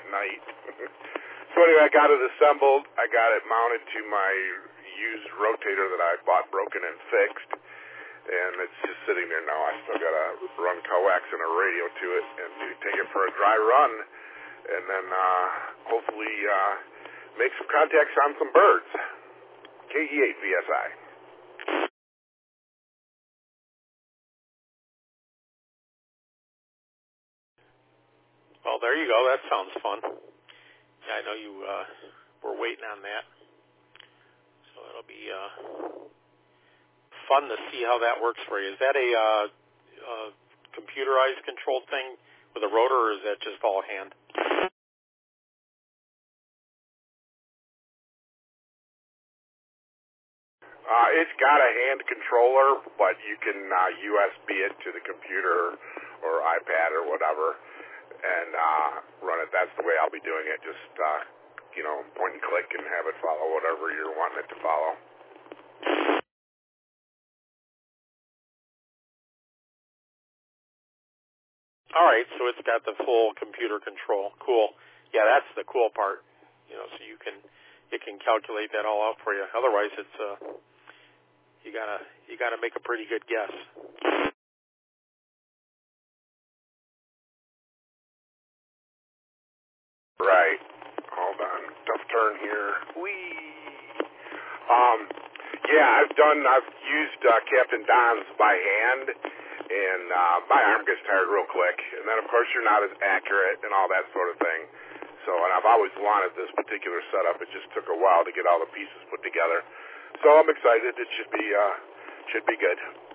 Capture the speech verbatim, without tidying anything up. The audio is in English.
night. So anyway, I got it assembled. I got it mounted to my used rotator that I bought broken and fixed, and it's just sitting there now. I still got to run coax and a radio to it and take it for a dry run, and then uh, hopefully uh, make some contacts on some birds. K E eight V S I. Well, there you go. That sounds fun. Yeah, I know you uh, were waiting on that. So it'll be uh, fun to see how that works for you. Is that a uh, uh, computerized controlled thing with a rotor, or is that just all hand? Uh, it's got a hand controller, but you can uh, U S B it to the computer or iPad or whatever and uh, run it. That's the way I'll be doing it. Just, uh, you know, point and click and have it follow whatever you're wanting it to follow. All right, so it's got the full computer control. Cool. Yeah, that's the cool part. You know, so you can it can calculate that all out for you. Otherwise, it's uh, you gotta you gotta make a pretty good guess. Right. Hold on. Tough turn here. Whee. Um, yeah, I've done, I've used uh, Captain Don's by hand, and uh, my arm gets tired real quick. And then, of course, you're not as accurate and all that sort of thing. So, and I've always wanted this particular setup. It just took a while to get all the pieces put together. So I'm excited. It should be, uh, should be good.